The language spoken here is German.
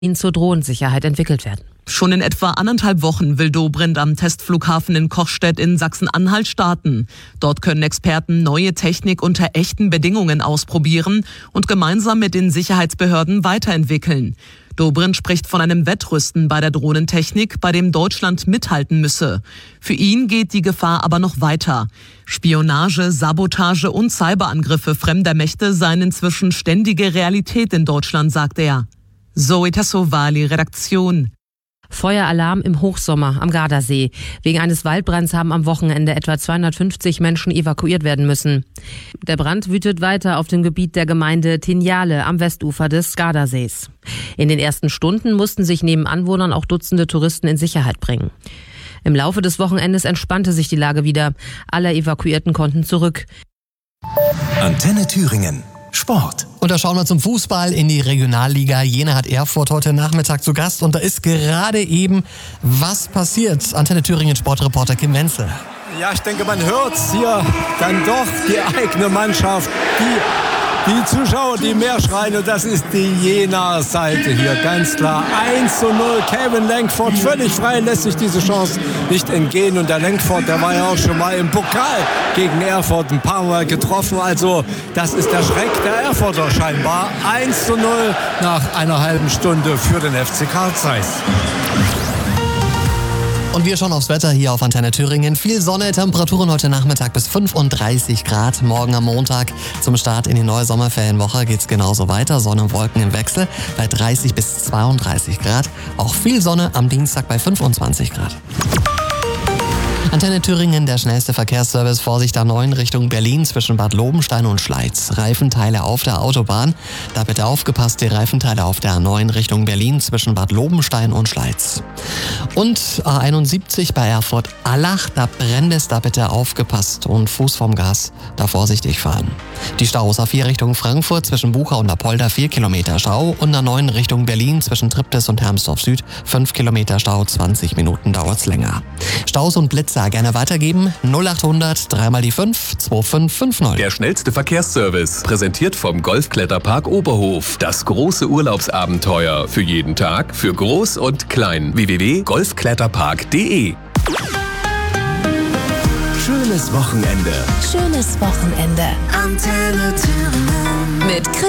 zur Drohnensicherheit entwickelt werden. Schon in etwa 1,5 Wochen will Dobrindt am Testflughafen in Kochstedt in Sachsen-Anhalt starten. Dort können Experten neue Technik unter echten Bedingungen ausprobieren und gemeinsam mit den Sicherheitsbehörden weiterentwickeln. Dobrindt spricht von einem Wettrüsten bei der Drohnentechnik, bei dem Deutschland mithalten müsse. Für ihn geht die Gefahr aber noch weiter. Spionage, Sabotage und Cyberangriffe fremder Mächte seien inzwischen ständige Realität in Deutschland, sagt er. Zoe Tassovali, Redaktion. Feueralarm im Hochsommer am Gardasee. Wegen eines Waldbrands haben am Wochenende etwa 250 Menschen evakuiert werden müssen. Der Brand wütet weiter auf dem Gebiet der Gemeinde Tinjale am Westufer des Gardasees. In den ersten Stunden mussten sich neben Anwohnern auch Dutzende Touristen in Sicherheit bringen. Im Laufe des Wochenendes entspannte sich die Lage wieder. Alle Evakuierten konnten zurück. Antenne Thüringen. Sport. Und da schauen wir zum Fußball in die Regionalliga. Jena hat Erfurt heute Nachmittag zu Gast und da ist gerade eben was passiert. Antenne Thüringen Sportreporter Kim Wenzel. Ja, ich denke, man hört hier dann doch die eigene Mannschaft, die Zuschauer, die mehr schreien, und das ist die Jenaer Seite hier, ganz klar. 1:0, Kevin Lenkford völlig frei, lässt sich diese Chance nicht entgehen. Und der Lenkford, der war ja auch schon mal im Pokal gegen Erfurt ein paar Mal getroffen. Also das ist der Schreck der Erfurter scheinbar. 1:0 nach einer halben Stunde für den FC Carl Zeiss. Und wir schauen aufs Wetter hier auf Antenne Thüringen. Viel Sonne, Temperaturen heute Nachmittag bis 35 Grad. Morgen am Montag zum Start in die neue Sommerferienwoche geht's genauso weiter. Sonne und Wolken im Wechsel bei 30 bis 32 Grad. Auch viel Sonne am Dienstag bei 25 Grad. Antenne Thüringen, der schnellste Verkehrsservice. Vorsicht A9 Richtung Berlin zwischen Bad Lobenstein und Schleiz. Reifenteile auf der Autobahn. Da bitte aufgepasst, die Reifenteile auf der A9 Richtung Berlin zwischen Bad Lobenstein und Schleiz. Und A71 bei Erfurt-Allach, da brennt es, da bitte aufgepasst und Fuß vom Gas, da vorsichtig fahren. Die Staus A4 Richtung Frankfurt zwischen Bucha und Apolda 4 Kilometer Stau und A9 Richtung Berlin zwischen Triptis und Hermsdorf Süd 5 Kilometer Stau, 20 Minuten dauert's länger. Staus und Blitzer gerne weitergeben, 0800 3 mal die 5 2550. Der schnellste Verkehrsservice, präsentiert vom Golfkletterpark Oberhof. Das große Urlaubsabenteuer für jeden Tag, für groß und klein. www.golfkletterpark.de. Schönes Wochenende. Schönes Wochenende. Antenne Thüringen. Mit Chris